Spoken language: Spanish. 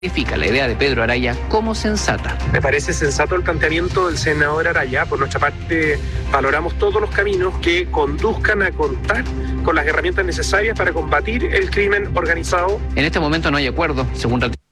Califica la idea de Pedro Araya como sensata. Me parece sensato el planteamiento del senador Araya. Por nuestra parte, valoramos todos los caminos que conduzcan a contar con las herramientas necesarias para combatir el crimen organizado. En este momento no hay acuerdo, según